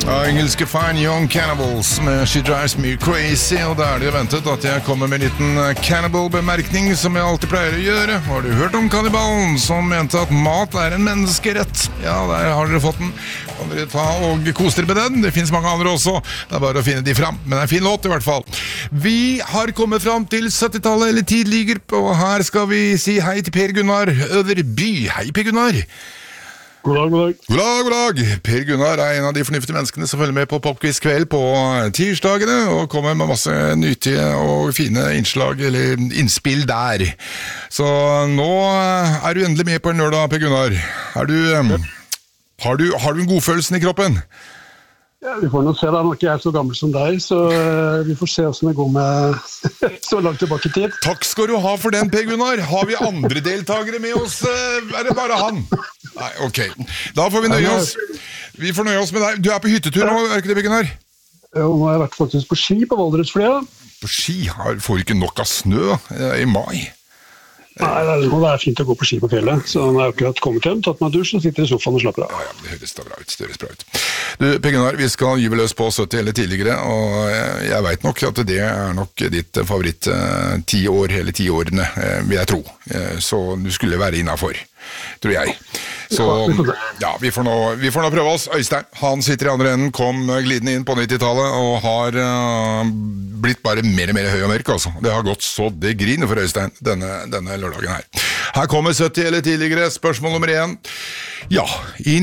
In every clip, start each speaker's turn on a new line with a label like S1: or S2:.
S1: Engelske Fine Young Cannibals med She Drives Me Crazy, og da det ventet at jeg kommer med en liten cannibal-bemerkning som jeg alltid pleier å gjøre. Har du hørt om kannibalen som mente at mat en menneskerett? Ja, der har dere fått den. Kan dere ta og kose dere med den? Det finnes mange andre også. Det bare å finne de fram, men det en fin låt i hvert fall. Vi har kommet fram til 70-tallet eller tidligere, og her skal vi si hei til Per Gunnar Øverby. Hei Per Gunnar.
S2: God dag, god dag.
S1: God dag, god dag. Per Gunnar en av de fornuftige menneskene som følger med på Popquiz kveld på tirsdagene, og kommer med masse nyttige og fine innslag eller innspill der. Så nå du endelig med på en lørdag, Per Gunnar. Har du en godfølelsen i kroppen?
S2: Ja, vi får nå se da, nå ikke jeg så gammel som deg, så vi får se hvordan det går med så langt tilbake i tid.
S1: Takk skal du ha for den, Per Gunnar. Har vi andre deltagere med oss? Det bare han? Nei, ok. Da får vi nøye oss. Vi får nøye oss med deg. Du på hyttetur nå, ikke det, Per Gunnar?
S2: Ja, nå har jeg vært faktisk på ski på Valdresflya.
S1: På ski? Får ikke nok av snø i mai?
S2: Nei, det er fint å gå på ski på fjellet, så når jeg akkurat kommer til tatt meg dusj, så sitter i sofaen og slapper av.
S1: Ja, det høres da bra ut, Du, Per Gunnar, vi skal gyve løs på 70 eller tidligere, og jeg vet nok at det nok ditt favoritt 10 år, hele 10 årene, vil jeg tro. Så du skulle være innenfor, tror jeg. Så ja, vi får nå prøve oss. Øystein, han sitter i andre enden, kom glidende inn på 90-tallet og har blitt bare mer og mer høy og mørk, altså. Det har gått så det griner for Øystein denne lørdagen her. Her kommer 70 eller tidligere, spørsmål nummer 1. Ja, i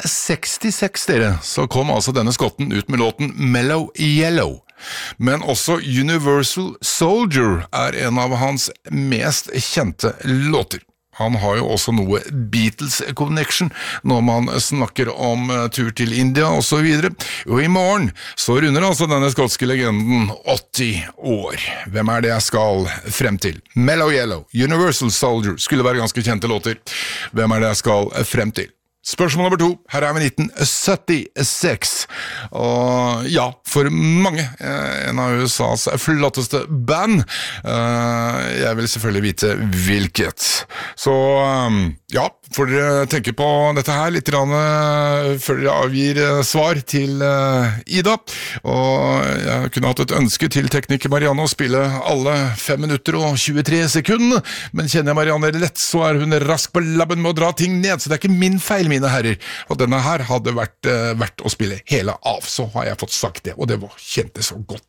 S1: 1966 så kom altså denne skotten ut med låten Mellow Yellow. Men også Universal Soldier en av hans mest kjente låter. Han har jo også noe Beatles-connection når man snakker om tur til India og så videre. Og i morgen så runder altså denne skotske legenden 80 år. Hvem det jeg skal frem til? Mellow Yellow, Universal Soldier, skulle være ganske kjente låter. Hvem det jeg skal frem til? Spørsmål nummer 2, her vi 1976, og ja, for mange, en av USAs flotteste band, jeg vil selvfølgelig vite hvilket. Så ja, får dere tenke på dette her litt før dere avgir svar til Ida, og jeg kunne hatt et ønske til tekniker Marianne å spille alle 5 minutter og 23 sekunder, men kjenner jeg Marianne lett, så hun rask på labben med å dra ting ned, så det ikke min feil, mine herrer, og denne her hadde vært å spille hele av, så har jeg fått sagt det, og det kjentes så godt.